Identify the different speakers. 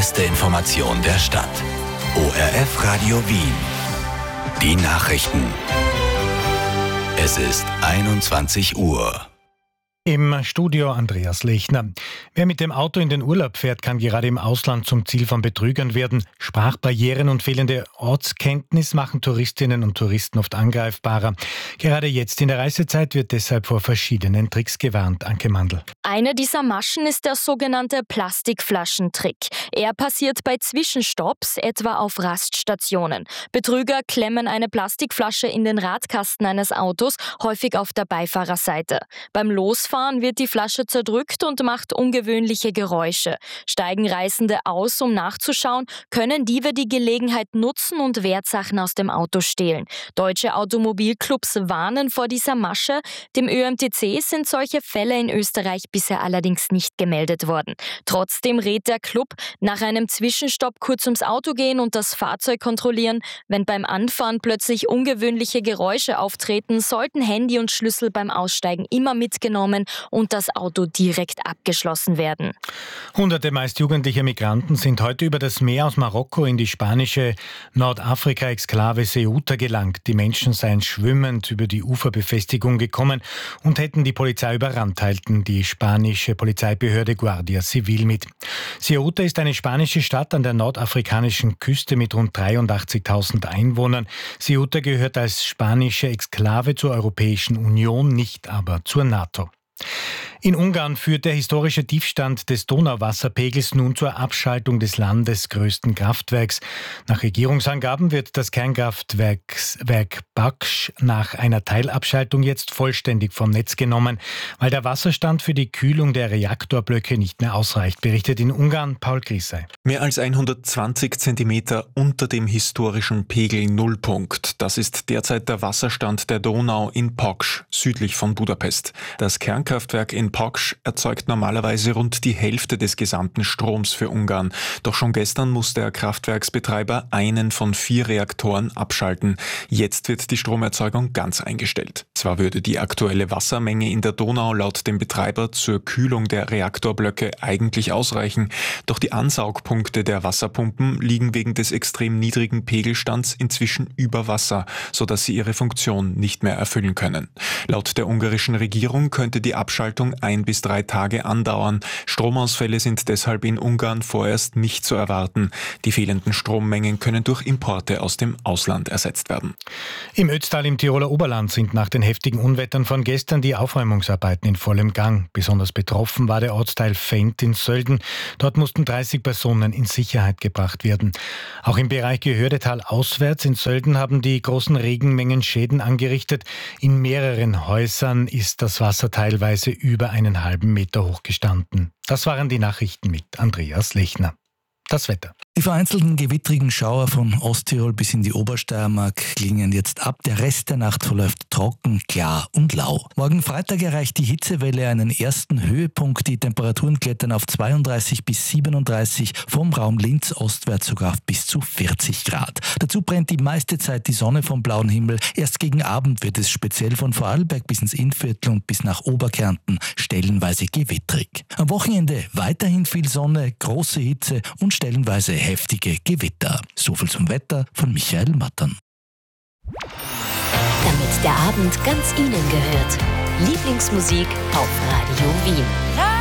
Speaker 1: beste Information der Stadt. ORF Radio Wien. Die Nachrichten. Es ist 21 Uhr.
Speaker 2: Im Studio Andreas Lechner. Wer mit dem Auto in den Urlaub fährt, kann gerade im Ausland zum Ziel von Betrügern werden. Sprachbarrieren und fehlende Ortskenntnis machen Touristinnen und Touristen oft angreifbarer. Gerade jetzt in der Reisezeit wird deshalb vor verschiedenen Tricks gewarnt. Anke Mandl.
Speaker 3: Eine dieser Maschen ist der sogenannte Plastikflaschentrick. Er passiert bei Zwischenstopps, etwa auf Raststationen. Betrüger klemmen eine Plastikflasche in den Radkasten eines Autos, häufig auf der Beifahrerseite. Beim Losfahren wird die Flasche zerdrückt und macht ungewöhnliche Geräusche. Steigen Reisende aus, um nachzuschauen, können Diebe die Gelegenheit nutzen und Wertsachen aus dem Auto stehlen. Deutsche Automobilclubs warnen vor dieser Masche. Dem ÖMTC sind solche Fälle in Österreich bisher allerdings nicht gemeldet worden. Trotzdem rät der Club, nach einem Zwischenstopp kurz ums Auto gehen und das Fahrzeug kontrollieren. Wenn beim Anfahren plötzlich ungewöhnliche Geräusche auftreten, sollten Handy und Schlüssel beim Aussteigen immer mitgenommen und das Auto direkt abgeschlossen werden.
Speaker 2: Hunderte meist jugendliche Migranten sind heute über das Meer aus Marokko in die spanische Nordafrika-Exklave Ceuta gelangt. Die Menschen seien schwimmend über die Uferbefestigung gekommen und hätten die Polizei überrannt, teilten die spanische Polizeibehörde Guardia Civil mit. Ceuta ist eine spanische Stadt an der nordafrikanischen Küste mit rund 83.000 Einwohnern. Ceuta gehört als spanische Exklave zur Europäischen Union, nicht aber zur NATO. In Ungarn führt der historische Tiefstand des Donauwasserpegels nun zur Abschaltung des landesgrößten Kraftwerks. Nach Regierungsangaben wird das Kernkraftwerk Baksch nach einer Teilabschaltung jetzt vollständig vom Netz genommen, weil der Wasserstand für die Kühlung der Reaktorblöcke nicht mehr ausreicht, berichtet in Ungarn Paul Grissey.
Speaker 4: Mehr als 120 Zentimeter unter dem historischen Pegel Nullpunkt. Das ist derzeit der Wasserstand der Donau in Baksch, südlich von Budapest. Das Kernkraftwerk in Baksch erzeugt normalerweise rund die Hälfte des gesamten Stroms für Ungarn. Doch schon gestern muss der Kraftwerksbetreiber einen von 4 Reaktoren abschalten. Jetzt wird die Stromerzeugung ganz eingestellt. Zwar würde die aktuelle Wassermenge in der Donau laut dem Betreiber zur Kühlung der Reaktorblöcke eigentlich ausreichen, doch die Ansaugpunkte der Wasserpumpen liegen wegen des extrem niedrigen Pegelstands inzwischen über Wasser, sodass sie ihre Funktion nicht mehr erfüllen können. Laut der ungarischen Regierung könnte die Abschaltung 1 bis 3 Tage andauern. Stromausfälle sind deshalb in Ungarn vorerst nicht zu erwarten. Die fehlenden Strommengen können durch Importe aus dem Ausland ersetzt werden.
Speaker 2: Im Ötztal im Tiroler Oberland sind nach den heftigen Unwettern von gestern die Aufräumungsarbeiten in vollem Gang. Besonders betroffen war der Ortsteil Fendt in Sölden. Dort mussten 30 Personen in Sicherheit gebracht werden. Auch im Bereich Gehördetal auswärts in Sölden haben die großen Regenmengen Schäden angerichtet. In mehreren Häusern ist das Wasser teilweise über einen halben Meter hoch gestanden. Das waren die Nachrichten mit Andreas Lechner. Das Wetter.
Speaker 5: Die vereinzelten gewittrigen Schauer von Osttirol bis in die Obersteiermark klingen jetzt ab. Der Rest der Nacht verläuft trocken, klar und lau. Morgen Freitag erreicht die Hitzewelle einen ersten Höhepunkt. Die Temperaturen klettern auf 32 bis 37, vom Raum Linz ostwärts sogar auf bis zu 40 Grad. Dazu brennt die meiste Zeit die Sonne vom blauen Himmel. Erst gegen Abend wird es speziell von Vorarlberg bis ins Innviertel und bis nach Oberkärnten stellenweise gewittrig. Am Wochenende weiterhin viel Sonne, große Hitze und stellenweise heftige Gewitter. So viel zum Wetter von Michael Mattern.
Speaker 6: Damit der Abend ganz Ihnen gehört. Lieblingsmusik auf Radio Wien.